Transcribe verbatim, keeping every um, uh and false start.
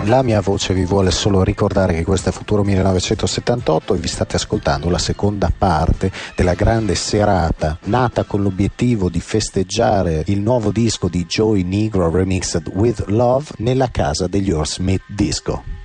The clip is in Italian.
La mia voce vi vuole solo ricordare che questo è Futuro millenovecentosettantotto e vi state ascoltando la seconda parte della grande serata nata con l'obiettivo di festeggiare il nuovo disco di Joey Negro remixed with Love nella casa degli Earthsmith Disco.